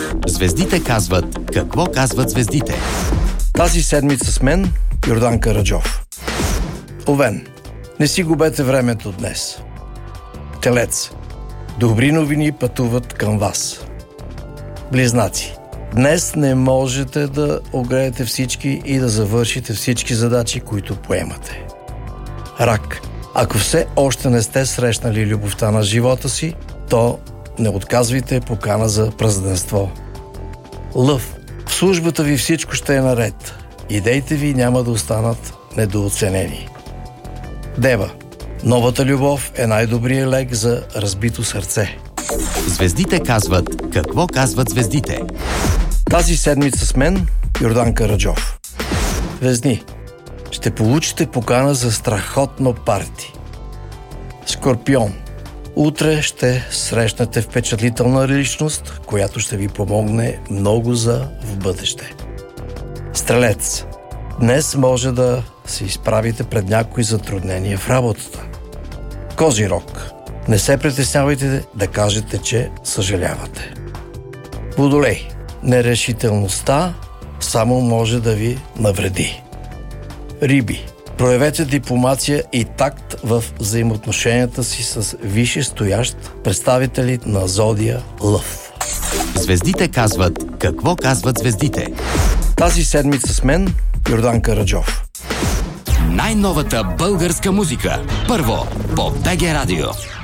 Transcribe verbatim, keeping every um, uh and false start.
Звездите казват какво казват звездите. Тази седмица с мен Йордан Караджов. Овен. Не си губете времето днес. Телец. Добри новини пътуват към вас. Близнаци. Днес не можете да огреете всички и да завършите всички задачи, които поемате. Рак. Ако все още не сте срещнали любовта на живота си, то не отказвайте покана за празненство. Лъв. В службата ви всичко ще е наред. Идеите ви няма да останат недооценени. Дева. Новата любов е най-добрият лек за разбито сърце. Звездите казват какво казват звездите. Тази седмица с мен Йордан Караджов. Везни. Ще получите покана за страхотно парти. Скорпион. Утре ще срещнете впечатлителна личност, която ще ви помогне много за в бъдеще. Стрелец. Днес може да се изправите пред някои затруднения в работата. Козирог. Не се притеснявайте да кажете, че съжалявате. Водолей. Нерешителността само може да ви навреди. Риби. Проявете дипломация и такт в взаимоотношенията си с висше стоящ представители на зодия Лъв. Звездите казват какво казват звездите. Тази седмица с мен Йордан Караджов. Най-новата българска музика. Първо по БГ Радио.